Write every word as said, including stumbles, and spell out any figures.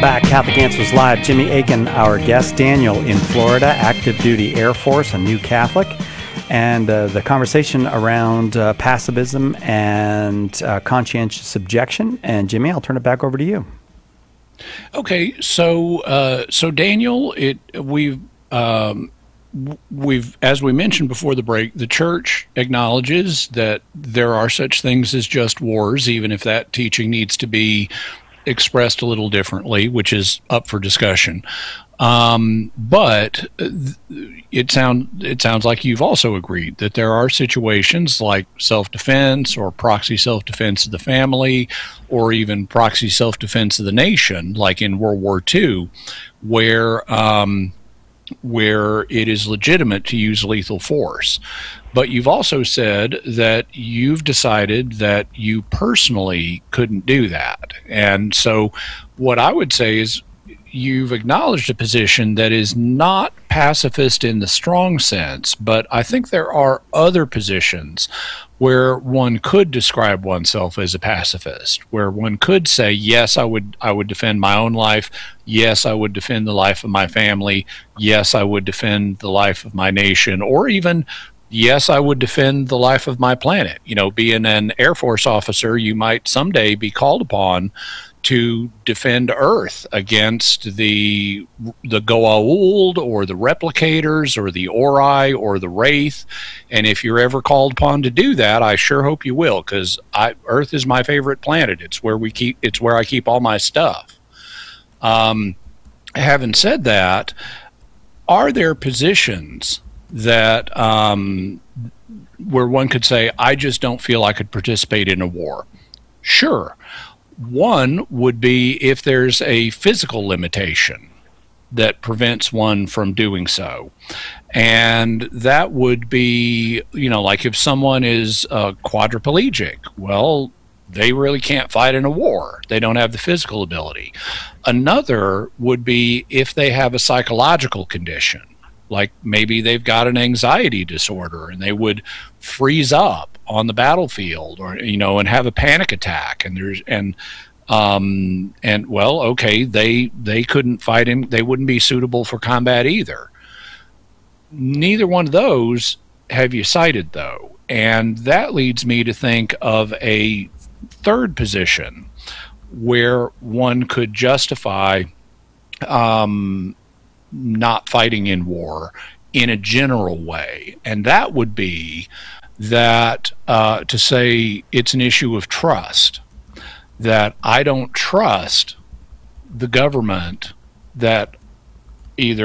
back. Catholic Answers Live. Jimmy Akin, our guest. Daniel in Florida, active duty Air Force, a new Catholic. And uh, the conversation around uh, pacifism and uh, conscientious objection. And Jimmy, I'll turn it back over to you. Okay, so uh, so Daniel, it we've um, we've as we mentioned before the break, the church acknowledges that there are such things as just wars, even if that teaching needs to be expressed a little differently, which is up for discussion. Um, but it sound it sounds like you've also agreed that there are situations like self-defense or proxy self-defense of the family, or even proxy self-defense of the nation, like in World War Two, where um, where it is legitimate to use lethal force. But you've also said that you've decided that you personally couldn't do that. And so what I would say is you've acknowledged a position that is not pacifist in the strong sense, but I think there are other positions where one could describe oneself as a pacifist, where one could say, yes, I would I would defend my own life. Yes, I would defend the life of my family. Yes, I would defend the life of my nation, or even yes, I would defend the life of my planet. You know, being an Air Force officer, you might someday be called upon to defend Earth against the the Goa'uld or the replicators or the Ori or the Wraith. And if you're ever called upon to do that, I sure hope you will, because I Earth is my favorite planet. It's where we keep it's where I keep all my stuff. Um, having said that, are there positions that um, where one could say, I just don't feel I could participate in a war? Sure. One would be if there's a physical limitation that prevents one from doing so. And that would be, you know, like if someone is uh, quadriplegic, well, they really can't fight in a war. They don't have the physical ability. Another would be if they have a psychological condition, like maybe they've got an anxiety disorder and they would freeze up on the battlefield, or you know, and have a panic attack, and there's and um and well, okay, they they couldn't fight in, they wouldn't be suitable for combat either. Neither one of those have you cited, though, and that leads me to think of a third position where one could justify um not fighting in war in a general way, and that would be that uh, to say it's an issue of trust, that I don't trust the government that either